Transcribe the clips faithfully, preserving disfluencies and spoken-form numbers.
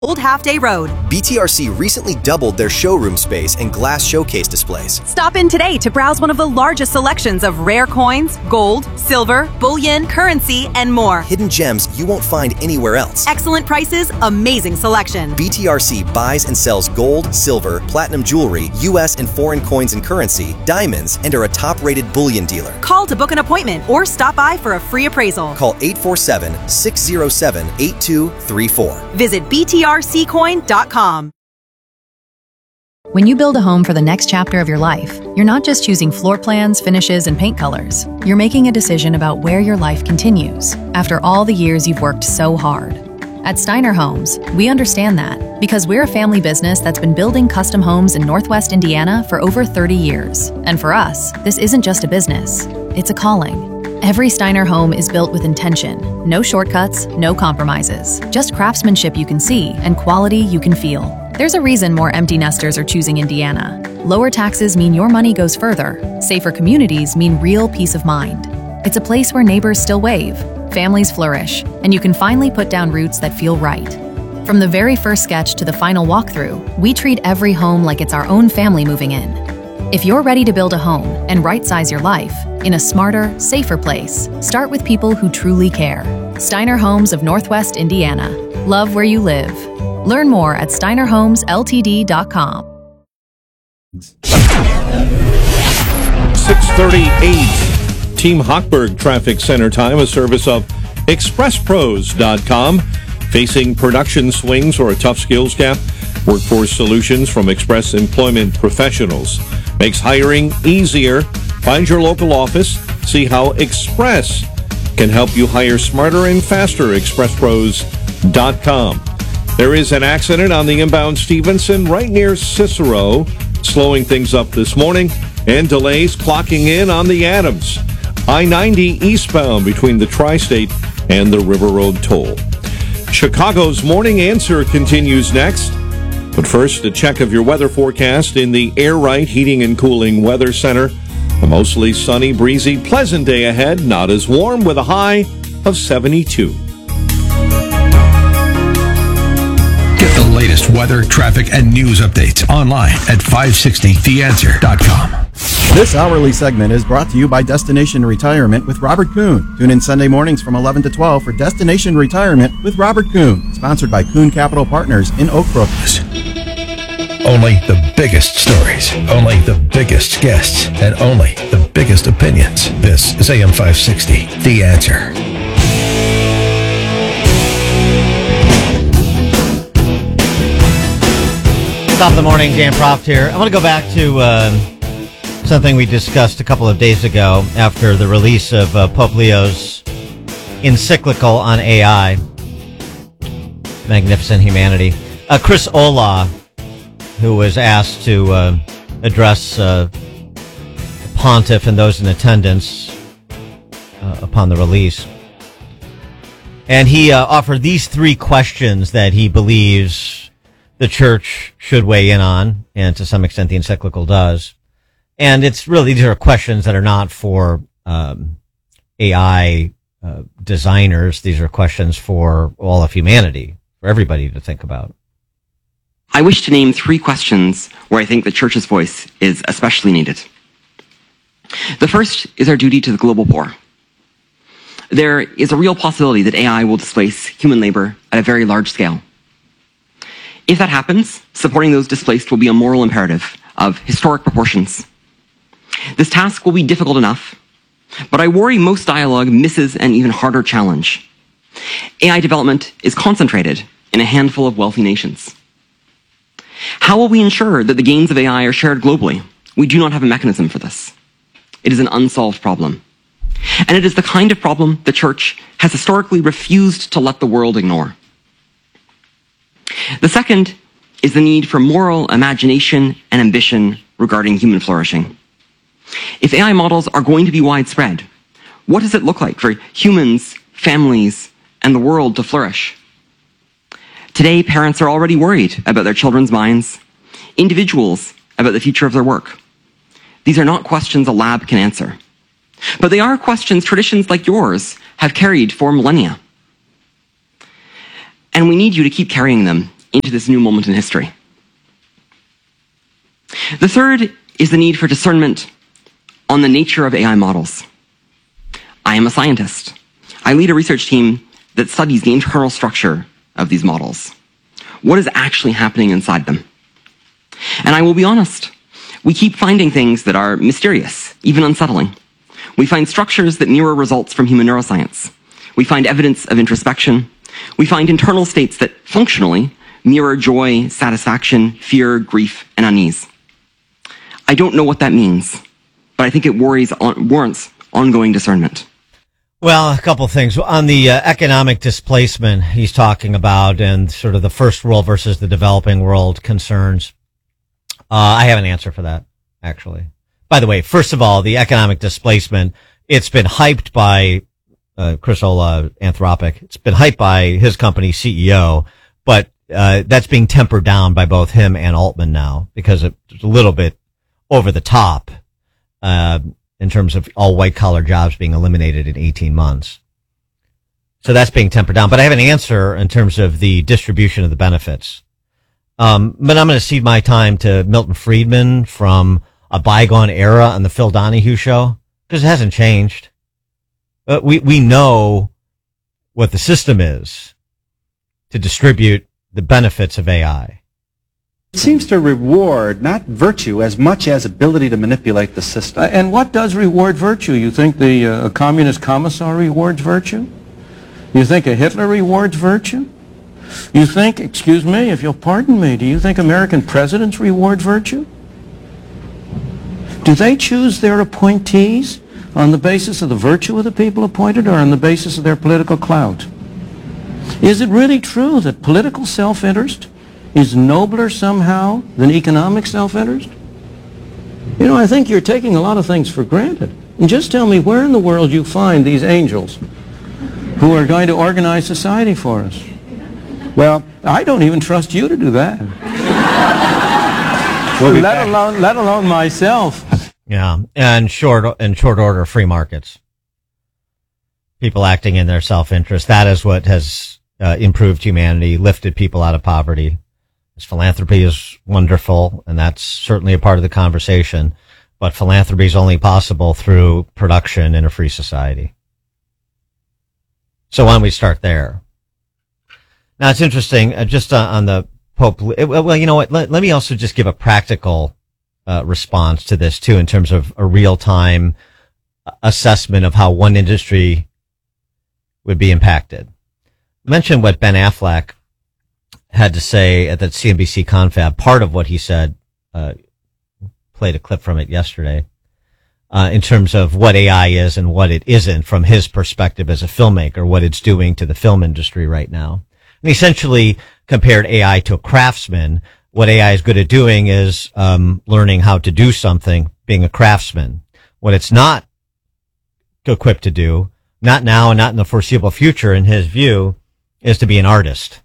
Old Half Day Road. B T R C recently doubled their showroom space and glass showcase displays. Stop in today to browse one of the largest selections of rare coins, gold, silver, bullion, currency, and more. Hidden gems you won't find anywhere else. Excellent prices, amazing selection. B T R C buys and sells gold, silver, platinum jewelry, U S and foreign coins and currency, diamonds, and are a top-rated bullion dealer. Call to book an appointment or stop by for a free appraisal. Call eight four seven, six zero seven, eight two three four. Visit B T R C coin dot com. When you build a home for the next chapter of your life, you're not just choosing floor plans, finishes, and paint colors. You're making a decision about where your life continues after all the years you've worked so hard. At Steiner Homes, we understand that because we're a family business that's been building custom homes in Northwest Indiana for over thirty years. And for us, this isn't just a business, it's a calling. Every Steiner home is built with intention. No shortcuts, no compromises. Just craftsmanship you can see and quality you can feel. There's a reason more empty nesters are choosing Indiana. Lower taxes mean your money goes further. Safer communities mean real peace of mind. It's a place where neighbors still wave, families flourish, and you can finally put down roots that feel right. From the very first sketch to the final walkthrough, we treat every home like it's our own family moving in. If you're ready to build a home and right-size your life in a smarter, safer place, start with people who truly care. Steiner Homes of Northwest Indiana. Love where you live. Learn more at steiner homes l t d dot com. six thirty-eight. Team Hochberg Traffic Center time, a service of express pros dot com. Facing production swings or a tough skills gap? Workforce Solutions from Express Employment Professionals makes hiring easier. Find your local office. See how Express can help you hire smarter and faster. express pros dot com. There is an accident on the inbound Stevenson right near Cicero, slowing things up this morning, and delays clocking in on the Adams. I ninety eastbound between the Tri-State and the River Road toll. Chicago's Morning Answer continues next. But first, a check of your weather forecast in the Air Right Heating and Cooling Weather Center. A mostly sunny, breezy, pleasant day ahead. Not as warm with a high of seventy-two. Get the latest weather, traffic, and news updates online at five sixty the answer dot com. This hourly segment is brought to you by Destination Retirement with Robert Kuhn. Tune in Sunday mornings from eleven to twelve for Destination Retirement with Robert Kuhn, sponsored by Kuhn Capital Partners in Oak Brook. Only the biggest stories, only the biggest guests, and only the biggest opinions. This is A M five sixty, The Answer. Top of the morning, Dan Proft here. I want to go back to uh, something we discussed a couple of days ago after the release of uh, Pope Leo's encyclical on A I, Magnificent Humanity. Uh, Chris Olah, who was asked to uh, address uh, the pontiff and those in attendance uh, upon the release. And he uh, offered these three questions that he believes the church should weigh in on, and to some extent the encyclical does. And it's really, these are questions that are not for um, A I uh, designers. These are questions for all of humanity, for everybody to think about. I wish to name three questions where I think the church's voice is especially needed. The first is our duty to the global poor. There is a real possibility that A I will displace human labor at a very large scale. If that happens, supporting those displaced will be a moral imperative of historic proportions. This task will be difficult enough, but I worry most dialogue misses an even harder challenge. A I development is concentrated in a handful of wealthy nations. How will we ensure that the gains of A I are shared globally? We do not have a mechanism for this. It is an unsolved problem. And it is the kind of problem the church has historically refused to let the world ignore. The second is the need for moral imagination and ambition regarding human flourishing. If A I models are going to be widespread, what does it look like for humans, families, and the world to flourish? Today, parents are already worried about their children's minds, individuals about the future of their work. These are not questions a lab can answer, but they are questions traditions like yours have carried for millennia. And we need you to keep carrying them into this new moment in history. The third is the need for discernment on the nature of A I models. I am a scientist. I lead a research team that studies the internal structure of these models. What is actually happening inside them? And I will be honest, we keep finding things that are mysterious, even unsettling. We find structures that mirror results from human neuroscience. We find evidence of introspection. We find internal states that functionally mirror joy, satisfaction, fear, grief, and unease. I don't know what that means, but I think it worries on, warrants ongoing discernment. Well, a couple of things. On the uh, economic displacement he's talking about and sort of the first world versus the developing world concerns, uh, I have an answer for that, actually. By the way, first of all, the economic displacement, it's been hyped by uh, Chris Olah, Anthropic. It's been hyped by his company C E O, but uh, that's being tempered down by both him and Altman now because it's a little bit over the top uh, in terms of all white-collar jobs being eliminated in eighteen months. So that's being tempered down. But I have an answer in terms of the distribution of the benefits. Um, but I'm going to cede my time to Milton Friedman from a bygone era on the Phil Donahue show, because it hasn't changed. But we, we know what the system is to distribute the benefits of A I. It seems to reward not virtue as much as ability to manipulate the system. Uh, and what does reward virtue? You think the uh, communist commissar rewards virtue? You think a Hitler rewards virtue? You think, excuse me, if you'll pardon me, do you think American presidents reward virtue? Do they choose their appointees on the basis of the virtue of the people appointed or on the basis of their political clout? Is it really true that political self-interest is nobler somehow than economic self-interest? You know, I think you're taking a lot of things for granted. And just tell me where in the world you find these angels who are going to organize society for us. Well, I don't even trust you to do that. We'll let back. alone, let alone myself. Yeah, and short in short order, free markets. People acting in their self-interest. That is what has uh, improved humanity, lifted people out of poverty. This philanthropy is wonderful, and that's certainly a part of the conversation. But philanthropy is only possible through production in a free society. So why don't we start there? Now, it's interesting, uh, just uh, on the Pope. Well, you know what? Let, let me also just give a practical uh, response to this, too, in terms of a real-time assessment of how one industry would be impacted. Mention what Ben Affleck had to say at that C N B C confab. Part of what he said, uh, played a clip from it yesterday, uh, in terms of what A I is and what it isn't from his perspective as a filmmaker, what it's doing to the film industry right now. And essentially compared A I to a craftsman. What A I is good at doing is um, learning how to do something, being a craftsman. What it's not equipped to do, not now and not in the foreseeable future, in his view, is to be an artist.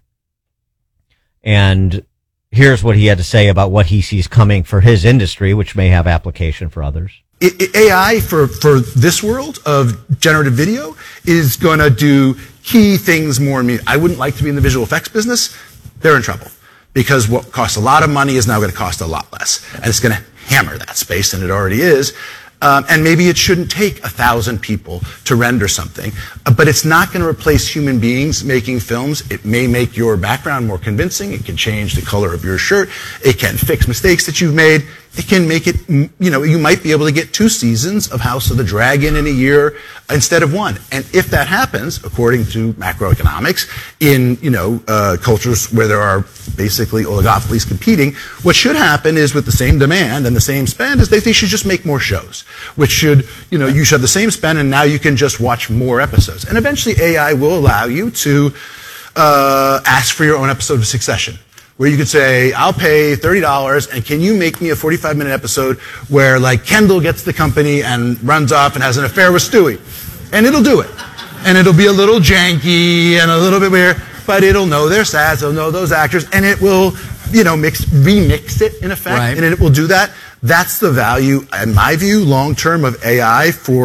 And here's what he had to say about what he sees coming for his industry, which may have application for others. A I for, for this world of generative video is going to do key things more. I wouldn't like to be in the visual effects business. They're in trouble because what costs a lot of money is now going to cost a lot less. And it's going to hammer that space, and it already is. Um, and maybe it shouldn't take a thousand people to render something, uh, but it's not going to replace human beings making films. It may make your background more convincing. It can change the color of your shirt. It can fix mistakes that you've made. It can make it, you know, you might be able to get two seasons of House of the Dragon in a year instead of one. And if that happens, according to macroeconomics, in, you know, uh, cultures where there are basically oligopolies competing, what should happen is with the same demand and the same spend is they, they should just make more shows, which should, you know, you should have the same spend and now you can just watch more episodes. And eventually A I will allow you to uh, ask for your own episode of Succession, where you could say, I'll pay thirty dollars, and can you make me a forty-five minute episode where, like, Kendall gets the company and runs off and has an affair with Stewie? And it'll do it. And it'll be a little janky and a little bit weird, but it'll know their stats, it'll know those actors, and it will, you know, mix, remix it, in effect, right. And it will do that. That's the value, in my view, long-term of A I for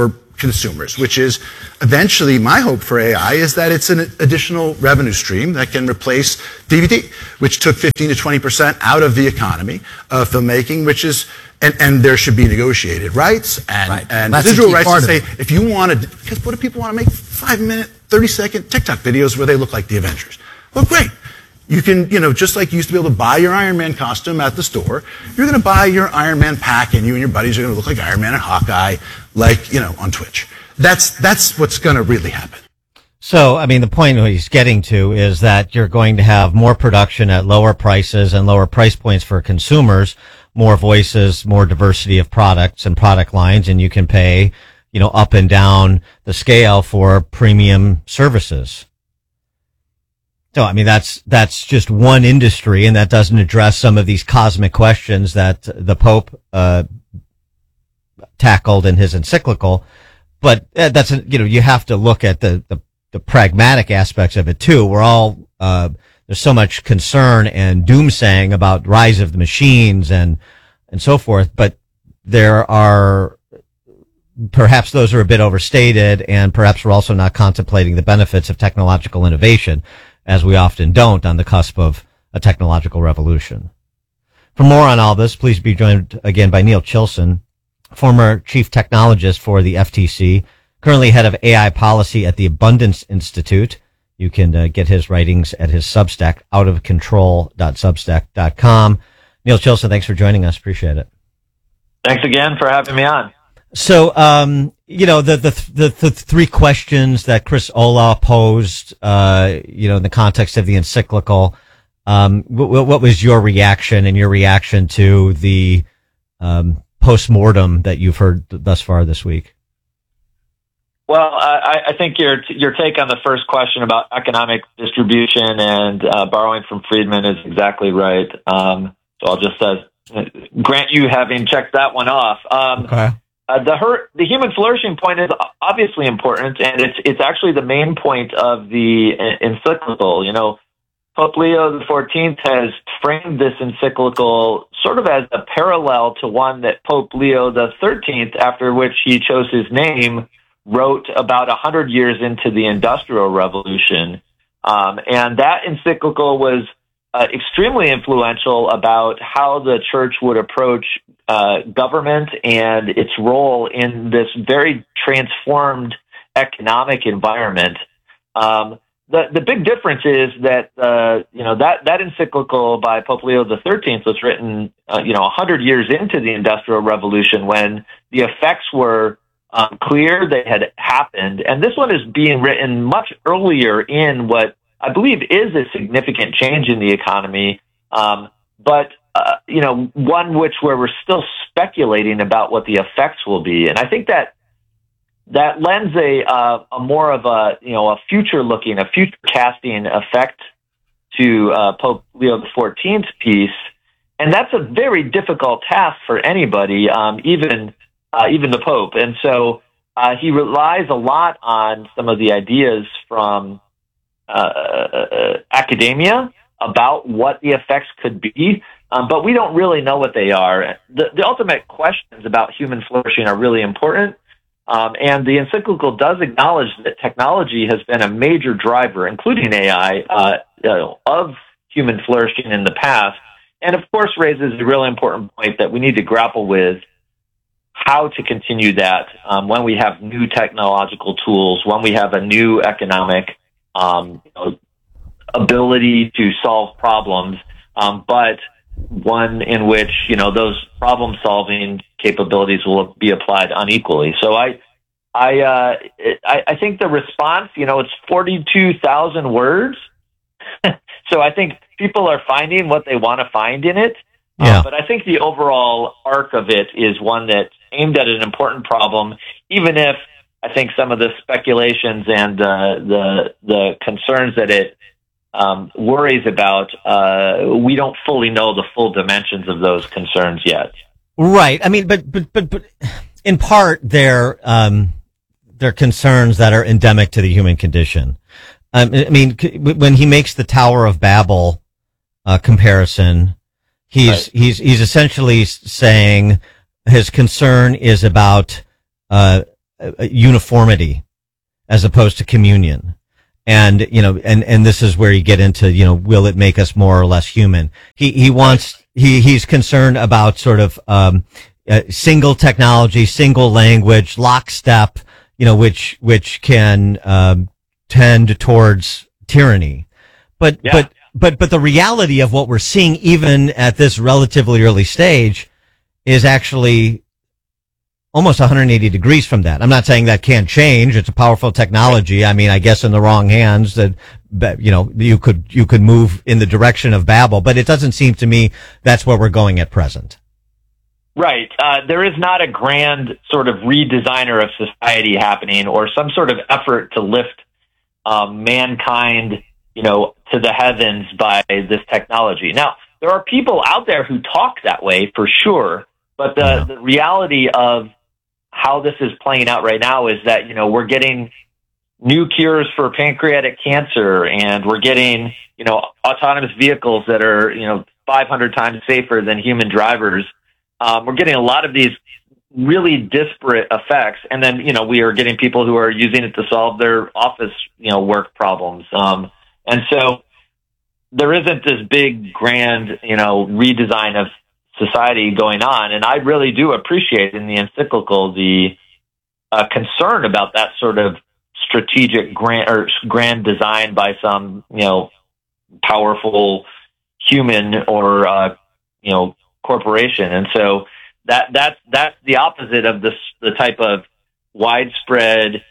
consumers, which is eventually my hope for A I is that it's an additional revenue stream that can replace D V D, which took fifteen to twenty percent out of the economy of filmmaking, which is, and, and there should be negotiated rights and, right. and That's visual rights to part say, of it. if you want to, because what do people want to make five minute, thirty second TikTok videos where they look like the Avengers? Well, great. You can, you know, just like you used to be able to buy your Iron Man costume at the store, you're going to buy your Iron Man pack and you and your buddies are going to look like Iron Man and Hawkeye, like, you know, on Twitch. That's, that's what's going to really happen. So, I mean, the point he's getting to is that you're going to have more production at lower prices and lower price points for consumers, more voices, more diversity of products and product lines, and you can pay, you know, up and down the scale for premium services. So, I mean, that's, that's just one industry, and that doesn't address some of these cosmic questions that the Pope, uh, tackled in his encyclical. But uh, that's, a, you know, you have to look at the, the, the pragmatic aspects of it too. We're all, uh, there's so much concern and doomsaying about rise of the machines and, and so forth, but there are, perhaps those are a bit overstated, and perhaps we're also not contemplating the benefits of technological innovation, as we often don't on the cusp of a technological revolution. For more on all this, please be joined again by Neil Chilson, former chief technologist for the F T C, currently head of A I policy at the Abundance Institute. You can uh, get his writings at his Substack, out of control dot substack dot com. Neil Chilson, thanks for joining us. Appreciate it. Thanks again for having me on. So, um, you know, the, the, the, the three questions that Chris Olah posed, uh, you know, in the context of the encyclical, um, what, what was your reaction and your reaction to the, um, post-mortem that you've heard thus far this week? Well, I, I think your your take on the first question about economic distribution and uh, borrowing from Friedman is exactly right. Um, so I'll just uh, grant you having checked that one off. Um, okay. Uh, the her, the human flourishing point is obviously important, and it's it's actually the main point of the encyclical. You know, Pope Leo the fourteenth has framed this encyclical sort of as a parallel to one that Pope Leo the thirteenth, after which he chose his name, wrote about a hundred years into the Industrial Revolution. Um, and that encyclical was uh, extremely influential about how the church would approach uh, government and its role in this very transformed economic environment. Um, the, the big difference is that, uh, you know, that, that encyclical by Pope Leo the thirteenth was written, uh, you know, a hundred years into the Industrial Revolution, when the effects were Um, clear, they had happened. And this one is being written much earlier in what I believe is a significant change in the economy, um, but, uh, you know, one which where we're still speculating about what the effects will be. And I think that that lends a, uh, a more of a, you know, a future-looking, a future-casting effect to uh, Pope Leo the fourteenth piece. And that's a very difficult task for anybody, um, even Uh, even the Pope. And so uh, he relies a lot on some of the ideas from uh, academia about what the effects could be, um, but we don't really know what they are. The, the ultimate questions about human flourishing are really important, um, and the encyclical does acknowledge that technology has been a major driver, including A I, uh, you know, of human flourishing in the past, and of course raises a really important point that we need to grapple with how to continue that um, when we have new technological tools, when we have a new economic um, you know, ability to solve problems, um, but one in which, you know, those problem-solving capabilities will be applied unequally. So I, I, uh, I, I think the response, you know, it's forty-two thousand words. So I think people are finding what they want to find in it. Yeah. Uh, but I think the overall arc of it is one that's aimed at an important problem, even if I think some of the speculations and uh, the the concerns that it um, worries about, uh, we don't fully know the full dimensions of those concerns yet. Right. I mean, but but but, but in part, they're um, they're concerns that are endemic to the human condition. Um, I mean, when he makes the Tower of Babel uh, comparison, he's right. he's he's essentially saying his concern is about uh, uh, uniformity as opposed to communion. And, you know, and, and this is where you get into, you know, will it make us more or less human? He, he wants, he, he's concerned about sort of, um, uh, single technology, single language, lockstep, you know, which, which can, um, tend towards tyranny. But, yeah. but, but, but the reality of what we're seeing, even at this relatively early stage, is actually almost one hundred eighty degrees from that. I'm not saying that can't change. It's a powerful technology. I mean, I guess in the wrong hands that, you know, you could, you could move in the direction of Babel, but it doesn't seem to me that's where we're going at present. Right. Uh, there is not a grand sort of redesigner of society happening or some sort of effort to lift um, mankind, you know, to the heavens by this technology. Now, there are people out there who talk that way for sure, but the, yeah. the reality of how this is playing out right now is that, you know, we're getting new cures for pancreatic cancer, and we're getting, you know, autonomous vehicles that are, you know, five hundred times safer than human drivers. Um, we're getting a lot of these really disparate effects. And then, you know, we are getting people who are using it to solve their office, you know, work problems. Um, and so there isn't this big, grand, you know, redesign of society going on. And I really do appreciate in the encyclical the uh, concern about that sort of strategic grand or grand design by some, you know, powerful human or, uh, you know, corporation. And so that, that's, that's the opposite of this, the type of widespread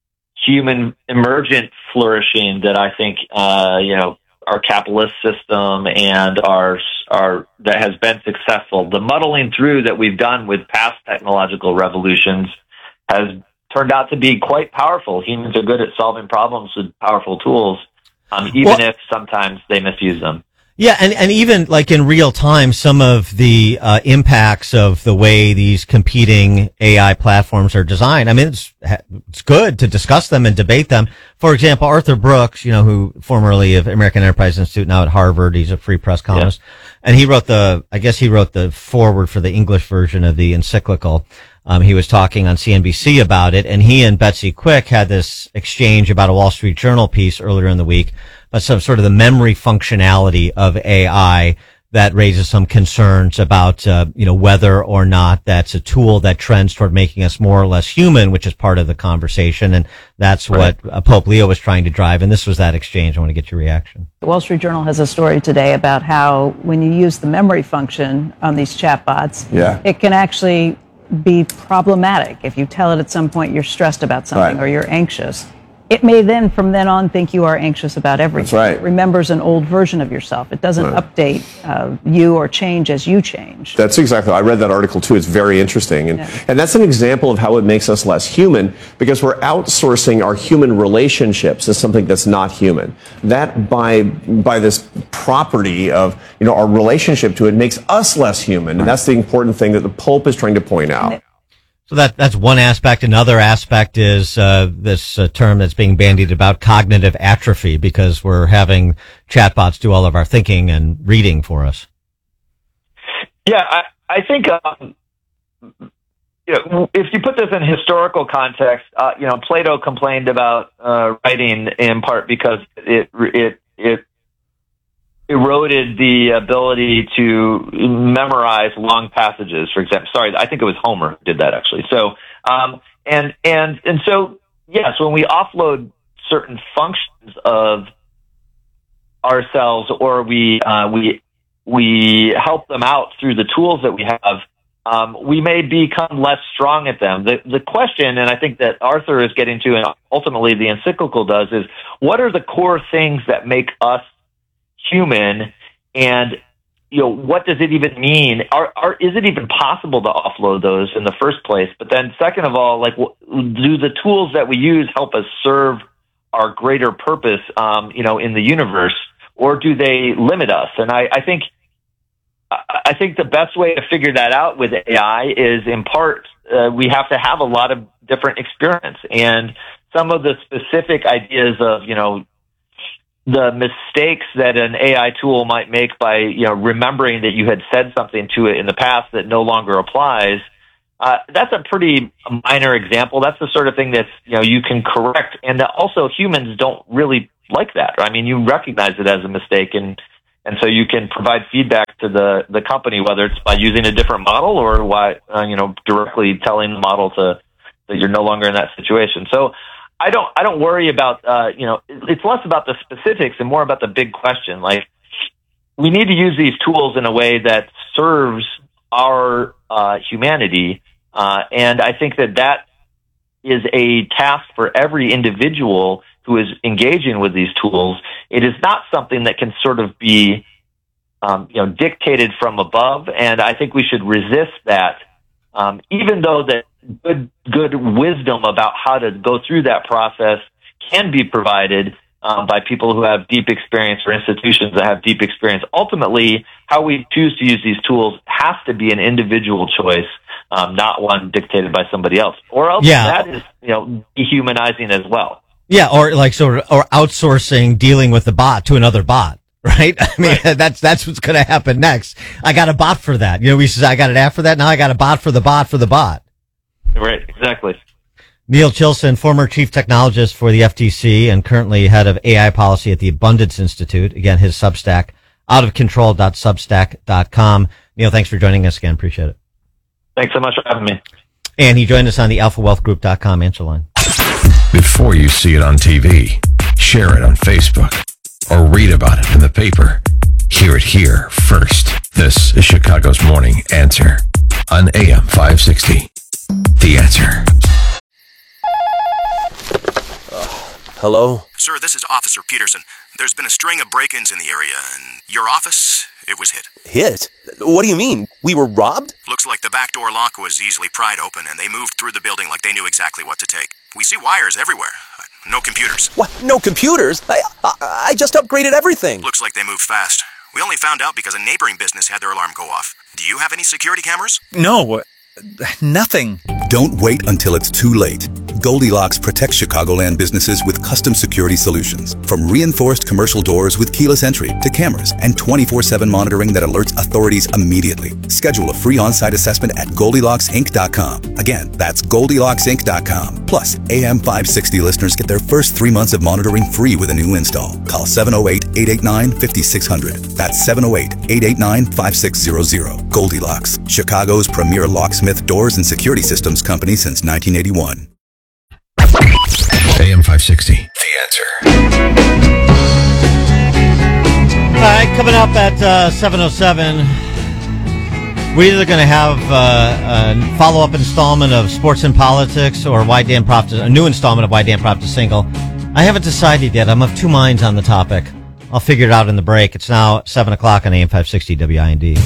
human emergent flourishing that I think, uh, you know, our capitalist system and our, our, that has been successful. The muddling through that we've done with past technological revolutions has turned out to be quite powerful. Humans are good at solving problems with powerful tools, um, even well, if sometimes they misuse them. Yeah, and, and even like in real time, some of the uh, impacts of the way these competing A I platforms are designed. I mean, it's it's good to discuss them and debate them. For example, Arthur Brooks, you know, who formerly of American Enterprise Institute, now at Harvard, he's a free press columnist, yeah. and he wrote the, I guess he wrote the foreword for the English version of the encyclical. Um, he was talking on C N B C about it, and he and Betsy Quick had this exchange about a Wall Street Journal piece earlier in the week, but some sort of the memory functionality of A I that raises some concerns about, uh, you know, whether or not that's a tool that trends toward making us more or less human, which is part of the conversation. And that's right. what uh, Pope Leo was trying to drive. And this was that exchange. I want to get your reaction. The Wall Street Journal has a story today about how when you use the memory function on these chatbots, yeah. it can actually be problematic. If you tell it at some point you're stressed about something right. or you're anxious, it may then, from then on, think you are anxious about everything. That's right. It remembers an old version of yourself. It doesn't right. update uh, you or change as you change. That's exactly. I read that article too. It's very interesting, and yeah. and that's an example of how it makes us less human, because we're outsourcing our human relationships as something that's not human. That by by this property of you know our relationship to it makes us less human, and that's the important thing that the Pope is trying to point out. So that that's one aspect. Another aspect is uh, this uh, term that's being bandied about, cognitive atrophy, because we're having chatbots do all of our thinking and reading for us. Yeah, I, I think um, you know, if you put this in historical context, uh, you know, Plato complained about uh, writing in part because it it it eroded the ability to memorize long passages, for example. Sorry, I think it was Homer who did that, actually. So, um, and, and, and so, yes, when we offload certain functions of ourselves, or we, uh, we, we help them out through the tools that we have, um, we may become less strong at them. The, the question, and I think that Arthur is getting to, and ultimately the encyclical does, is what are the core things that make us human, and you know, what does it even mean? Are, are is it even possible to offload those in the first place? But then, second of all, like, do the tools that we use help us serve our greater purpose, um, you know, in the universe, or do they limit us? And I, I think, I think the best way to figure that out with A I is, in part, uh, we have to have a lot of different experience, and some of the specific ideas of, you know, the mistakes that an A I tool might make by, you know, remembering that you had said something to it in the past that no longer applies, Uh, that's a pretty minor example. That's the sort of thing that, you know, you can correct. And that also humans don't really like that. I mean, you recognize it as a mistake, and, and so you can provide feedback to the, the company, whether it's by using a different model or why, uh, you know, directly telling the model to, that you're no longer in that situation. So I don't, I don't worry about, uh, you know, it's less about the specifics and more about the big question. Like, we need to use these tools in a way that serves our uh, humanity, uh, and I think that that is a task for every individual who is engaging with these tools. It is not something that can sort of be, um, you know, dictated from above, and I think we should resist that, um, even though that good, good wisdom about how to go through that process can be provided Um, by people who have deep experience or institutions that have deep experience. Ultimately, how we choose to use these tools has to be an individual choice, um, not one dictated by somebody else. Or else Yeah. that is, you know, dehumanizing as well. Yeah, or like sort of, or outsourcing dealing with the bot to another bot, right? I mean, right. that's that's what's going to happen next. I got a bot for that. You know, we says I got an app for that. Now I got a bot for the bot for the bot. Right, exactly. Neil Chilson, former chief technologist for the F T C and currently head of A I policy at the Abundance Institute. Again, his Substack, out of control dot substack dot com. Neil, thanks for joining us again. Appreciate it. Thanks so much for having me. And he joined us on the alpha wealth group dot com answer line. Before you see it on T V, share it on Facebook, or read about it in the paper, hear it here first. This is Chicago's Morning Answer on A M five sixty. The Answer. Hello? Sir, this is Officer Peterson. There's been a string of break-ins in the area, and your office, it was hit. Hit? What do you mean? We were robbed? Looks like the back door lock was easily pried open, and they moved through the building like they knew exactly what to take. We see wires everywhere. No computers. What? No computers? I, I, I just upgraded everything. Looks like they moved fast. We only found out because a neighboring business had their alarm go off. Do you have any security cameras? No. Nothing. Don't wait until it's too late. Goldilocks protects Chicagoland businesses with custom security solutions. From reinforced commercial doors with keyless entry to cameras and twenty-four seven monitoring that alerts authorities immediately. Schedule a free on-site assessment at Goldilocks Inc dot com. Again, that's Goldilocks Inc dot com. Plus, A M five sixty listeners get their first three months of monitoring free with a new install. Call seven oh eight, eight eight nine, five six zero zero. That's seven oh eight, eight eight nine, five six zero zero. Goldilocks, Chicago's premier locksmith doors and security systems company since nineteen eighty-one. A M five sixty, The Answer. All right, coming up at uh, seven oh seven, we're either going to have uh, a follow-up installment of Sports and Politics or Why Dan Proft, a new installment of Why Dan Proft is Single. I haven't decided yet. I'm of two minds on the topic. I'll figure it out in the break. It's now seven o'clock on A M five sixty W I N D.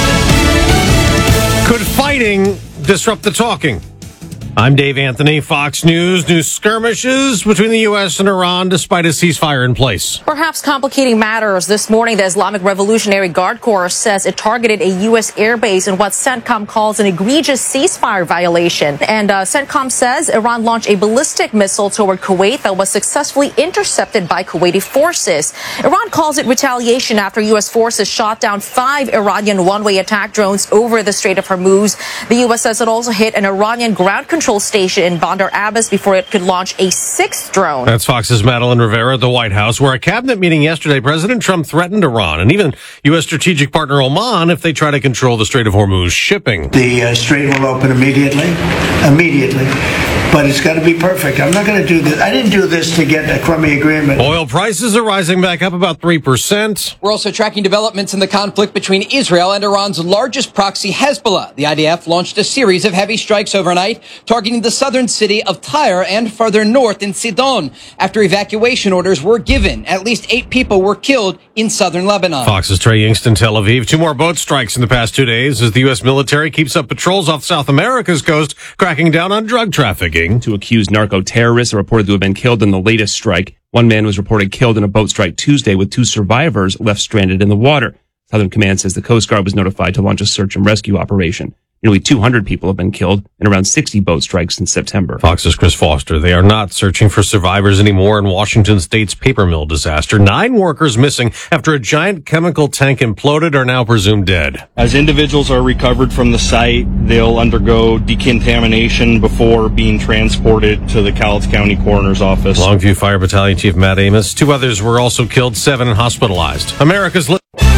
Could fighting disrupt the talking? I'm Dave Anthony, Fox News. New skirmishes between the U S and Iran despite a ceasefire in place. Perhaps complicating matters this morning, the Islamic Revolutionary Guard Corps says it targeted a U S airbase in what CENTCOM calls an egregious ceasefire violation. And uh, CENTCOM says Iran launched a ballistic missile toward Kuwait that was successfully intercepted by Kuwaiti forces. Iran calls it retaliation after U S forces shot down five Iranian one-way attack drones over the Strait of Hormuz. The U S says it also hit an Iranian ground control station in Bandar Abbas before it could launch a sixth drone. That's Fox's Madeline Rivera at the White House, where a cabinet meeting yesterday, President Trump threatened Iran and even U S strategic partner Oman if they try to control the Strait of Hormuz shipping. The uh, strait will open immediately, immediately, but it's got to be perfect. I'm not going to do this. I didn't do this to get a crummy agreement. Oil prices are rising back up about three percent. We're also tracking developments in the conflict between Israel and Iran's largest proxy, Hezbollah. The I D F launched a series of heavy strikes overnight, targeting the southern city of Tyre and further north in Sidon. After evacuation orders were given, at least eight people were killed in southern Lebanon. Fox's Trey Yingst, Tel Aviv. Two more boat strikes in the past two days as the U S military keeps up patrols off South America's coast, cracking down on drug trafficking. Two accused narco-terrorists are reported to have been killed in the latest strike. One man was reported killed in a boat strike Tuesday, with two survivors left stranded in the water. Southern Command says the Coast Guard was notified to launch a search and rescue operation. Nearly two hundred people have been killed and around sixty boat strikes since September. Fox's Chris Foster. They are not searching for survivors anymore in Washington State's paper mill disaster. Nine workers missing after a giant chemical tank imploded are now presumed dead. As individuals are recovered from the site, they'll undergo decontamination before being transported to the Cowlitz County Coroner's Office. Longview Fire Battalion Chief Matt Amos. Two others were also killed, seven hospitalized. America's... Li-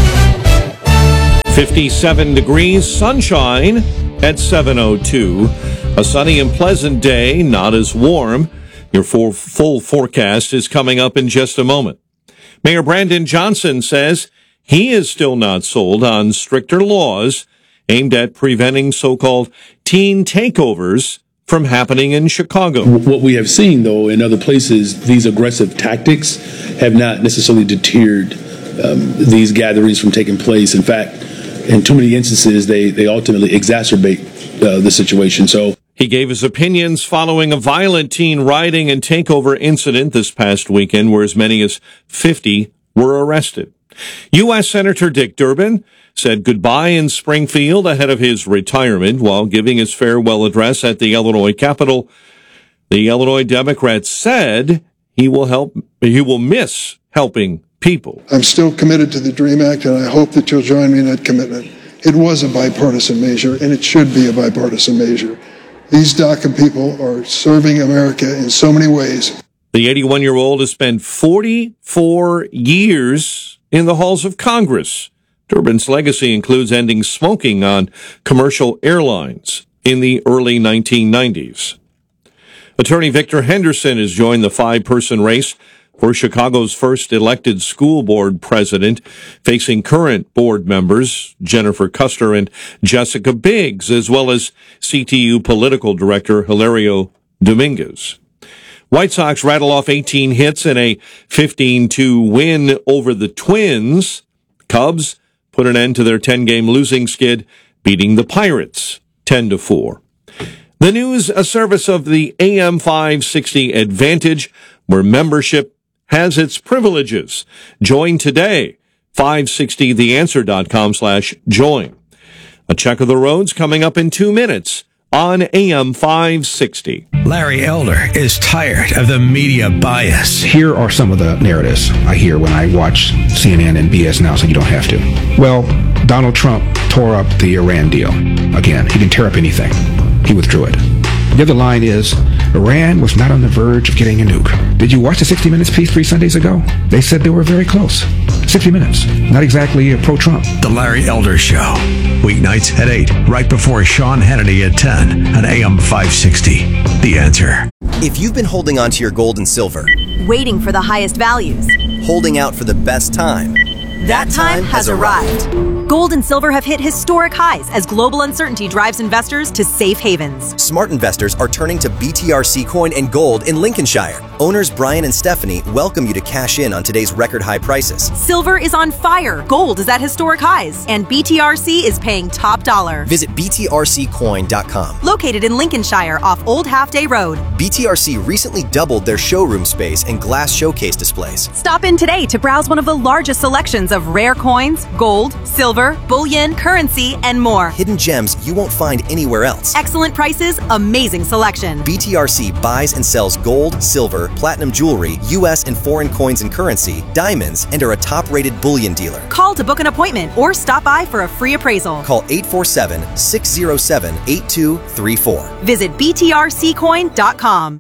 fifty-seven degrees, sunshine at seven oh two. A sunny and pleasant day, not as warm. Your full, full forecast is coming up in just a moment. Mayor Brandon Johnson says he is still not sold on stricter laws aimed at preventing so-called teen takeovers from happening in Chicago. What we have seen, though, in other places, these aggressive tactics have not necessarily deterred um, these gatherings from taking place. In fact, in too many instances, they, they ultimately exacerbate uh, the situation. So he gave his opinions following a violent teen rioting and takeover incident this past weekend where as many as fifty were arrested. U S Senator Dick Durbin said goodbye in Springfield ahead of his retirement while giving his farewell address at the Illinois Capitol. The Illinois Democrat said he will help, he will miss helping people. I'm still committed to the DREAM Act, and I hope that you'll join me in that commitment. It was a bipartisan measure, and it should be a bipartisan measure. These DACA people are serving America in so many ways. The eighty-one-year-old has spent forty-four years in the halls of Congress. Durbin's legacy includes ending smoking on commercial airlines in the early nineteen nineties. Attorney Victor Henderson has joined the five-person race for Chicago's first elected school board president, facing current board members Jennifer Custer and Jessica Biggs, as well as C T U political director Hilario Dominguez. White Sox rattle off eighteen hits and a fifteen two win over the Twins. Cubs put an end to their ten-game losing skid, beating the Pirates ten to four. The news, a service of the A M five sixty Advantage, where membership has its privileges. Join today. five sixty the answer dot com slash join. A check of the roads coming up in two minutes on A M five sixty. Larry Elder is tired of the media bias. Here are some of the narratives I hear when I watch C N N and B S Now, so you don't have to. Well, Donald Trump tore up the Iran deal. Again, he didn't tear up anything. He withdrew it. The other line is, Iran was not on the verge of getting a nuke. Did you watch the sixty minutes piece three Sundays ago? They said they were very close. sixty minutes. Not exactly pro-Trump. The Larry Elder Show. Weeknights at eight, right before Sean Hannity at ten on A M five sixty. The Answer. If you've been holding on to your gold and silver, waiting for the highest values, holding out for the best time, that time has arrived. Gold and silver have hit historic highs as global uncertainty drives investors to safe havens. Smart investors are turning to B T R C Coin and Gold in Lincolnshire. Owners Brian and Stephanie welcome you to cash in on today's record high prices. Silver is on fire, gold is at historic highs, and B T R C is paying top dollar. Visit B T R C coin dot com. Located in Lincolnshire off Old Half Day Road. B T R C recently doubled their showroom space and glass showcase displays. Stop in today to browse one of the largest selections of rare coins, gold, silver, bullion, currency, and more. Hidden gems you won't find anywhere else. Excellent prices, amazing selection. B T R C buys and sells gold, silver, platinum jewelry, U S and foreign coins and currency, diamonds, and are a top-rated bullion dealer. Call to book an appointment or stop by for a free appraisal. Call eight four seven, six zero seven, eight two three four. Visit B T R C coin dot com.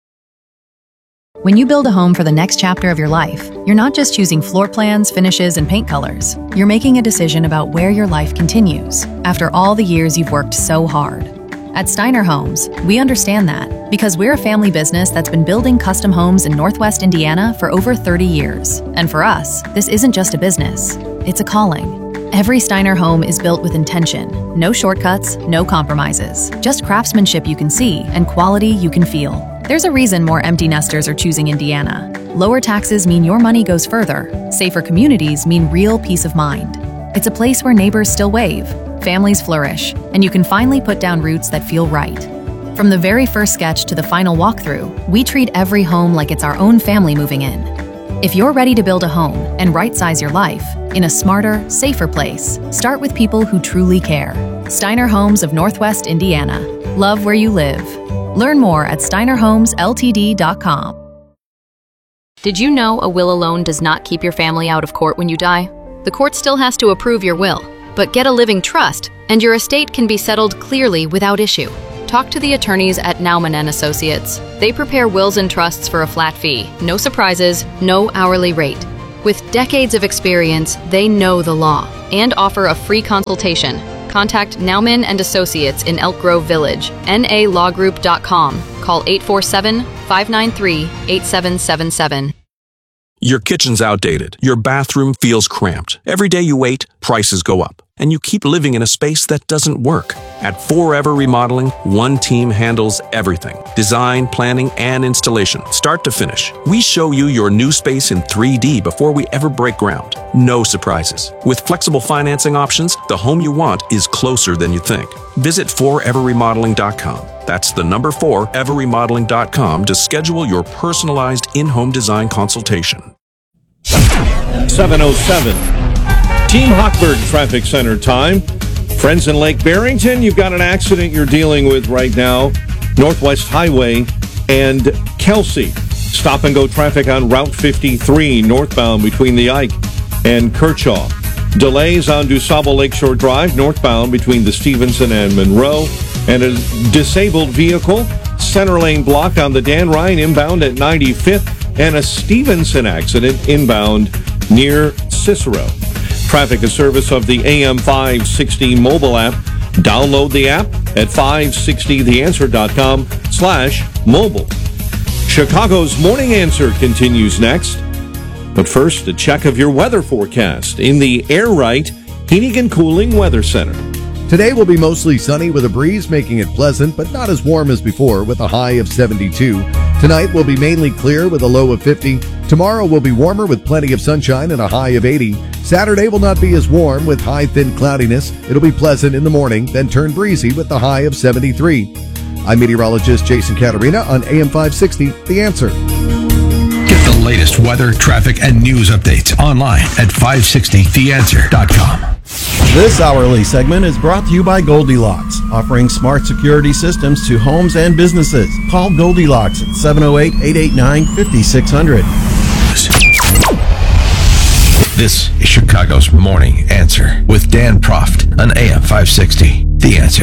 When you build a home for the next chapter of your life, you're not just choosing floor plans, finishes, and paint colors. You're making a decision about where your life continues after all the years you've worked so hard. At Steiner Homes, we understand that because we're a family business that's been building custom homes in Northwest Indiana for over thirty years. And for us, this isn't just a business, it's a calling. Every Steiner home is built with intention. No shortcuts, no compromises. Just craftsmanship you can see and quality you can feel. There's a reason more empty nesters are choosing Indiana. Lower taxes mean your money goes further. Safer communities mean real peace of mind. It's a place where neighbors still wave, families flourish, and you can finally put down roots that feel right. From the very first sketch to the final walkthrough, we treat every home like it's our own family moving in. If you're ready to build a home and right-size your life in a smarter, safer place, start with people who truly care. Steiner Homes of Northwest Indiana. Love where you live. Learn more at steiner homes l t d dot com. Did you know a will alone does not keep your family out of court when you die? The court still has to approve your will, but get a living trust, and your estate can be settled clearly without issue. Talk to the attorneys at Naumann and Associates. They prepare wills and trusts for a flat fee, no surprises, no hourly rate. With decades of experience, they know the law and offer a free consultation. Contact Naumann and Associates in Elk Grove Village, n a law group dot com. Call eight four seven, five nine three, eight seven seven seven. Your kitchen's outdated. Your bathroom feels cramped. Every day you wait, prices go up. And you keep living in a space that doesn't work. At Forever Remodeling, one team handles everything. Design, planning, and installation, start to finish. We show you your new space in three D before we ever break ground. No surprises. With flexible financing options, the home you want is closer than you think. Visit forever remodeling dot com. That's the number forever remodeling dot com to schedule your personalized in-home design consultation. seven oh seven. Team Hochberg Traffic Center time. Friends in Lake Barrington, you've got an accident you're dealing with right now. Northwest Highway and Kelsey. Stop and go traffic on Route fifty-three northbound between the Ike and Kershaw. Delays on DuSable Lakeshore Drive northbound between the Stevenson and Monroe. And a disabled vehicle. Center lane block on the Dan Ryan inbound at ninety-fifth. And a Stevenson accident inbound near Cicero. Traffic, a service of the A M five sixty mobile app. Download the app at five sixty the answer dot com slash mobile. Chicago's Morning Answer continues next. But first, a check of your weather forecast in the Air Right Heating and Cooling Weather Center. Today will be mostly sunny with a breeze making it pleasant, but not as warm as before with a high of seventy-two. Tonight will be mainly clear with a low of fifty. Tomorrow will be warmer with plenty of sunshine and a high of eighty. Saturday will not be as warm with high thin cloudiness. It'll be pleasant in the morning, then turn breezy with the high of seventy-three. I'm meteorologist Jason Caterina on A M five sixty, The Answer. Get the latest weather, traffic, and news updates online at five sixty the answer dot com. This hourly segment is brought to you by Goldilocks, offering smart security systems to homes and businesses. Call Goldilocks at seven oh eight, eight eight nine, five six zero zero. This is Chicago's Morning Answer with Dan Proft on A M five sixty, The Answer.